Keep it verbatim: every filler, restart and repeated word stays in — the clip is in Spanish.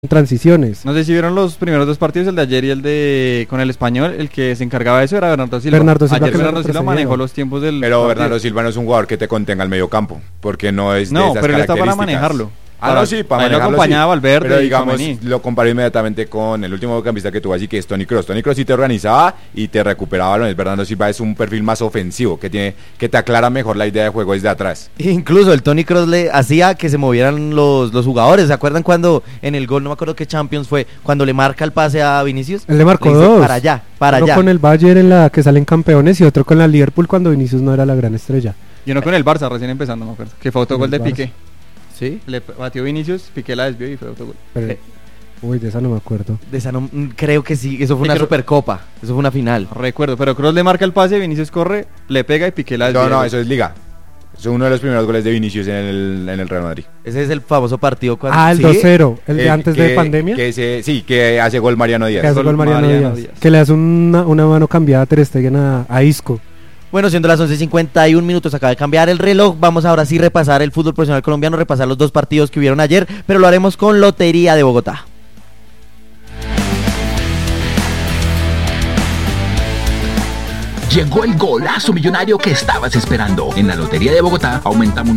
transiciones. No sé si vieron los primeros dos partidos, el de ayer y el de con el Español, el que se encargaba de eso era Bernardo Silva. Bernardo Silva ayer que Bernardo lo Silva manejó los tiempos del Pero partido. Bernardo Silva no es un jugador que te contenga el medio campo, porque no es de No, esas pero él está para características. manejarlo. Ah, Para- no, sí, para ahí lo manejarlo, acompañaba sí. Valverde Pero y digamos, Tchouaméni. lo comparé inmediatamente con el último campista que tuvo así, que es Toni Kroos. Toni Kroos sí te organizaba y te recuperaba balones. Bernardo Silva es un perfil más ofensivo, que tiene que te aclara mejor la idea de juego desde atrás. Incluso el Toni Kroos le hacía que se movieran los, los jugadores. ¿Se acuerdan cuando en el gol, no me acuerdo qué Champions fue, cuando le marca el pase a Vinicius? Él le marcó Le dice, dos. Para allá, para Uno allá. con el Bayern en la que salen campeones y otro con la Liverpool cuando Vinicius no era la gran estrella. Y uno con el Barça recién empezando, me acuerdo. Que fue autogol Con de el Piqué. ¿Sí? Le batió Vinicius, Piqué la desvió y fue autogol. Pero- Eh. Uy, de esa no me acuerdo. De esa no- mm, creo que sí, eso fue Sí, una creo- supercopa, eso fue una final. No recuerdo, pero Kroos le marca el pase, Vinicius corre, le pega y Piqué la desvía. No, no, eso es Liga. Es uno de los primeros goles de Vinicius en el, en el Real Madrid. Ese es el famoso partido cuando... Ah, el ¿Sí? dos cero, el de Eh, antes que- de pandemia. Que ese, sí, que hace gol Mariano Que Díaz. hace Gol gol Mariano, Mariano Díaz, Díaz. que le hace una, una mano cambiada a Ter Stegen a, a Isco. Bueno, siendo las once cincuenta y un minutos, acaba de cambiar el reloj. Vamos ahora sí repasar el fútbol profesional colombiano, repasar los dos partidos que hubieron ayer, pero lo haremos con Lotería de Bogotá. Llegó el golazo millonario que estabas esperando. En la Lotería de Bogotá aumentamos